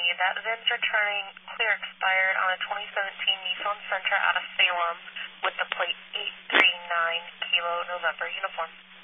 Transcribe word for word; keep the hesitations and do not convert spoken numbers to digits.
That VIN's returning clear expired on a twenty seventeen Nissan Sentra out of Salem with the plate eight three nine Kilo November uniform.